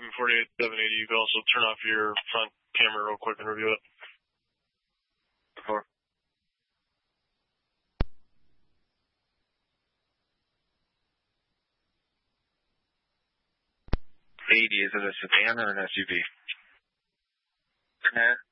780, you can also turn off your front camera real quick and review it. Before. 80, is it a sedan or an SUV? Sedan.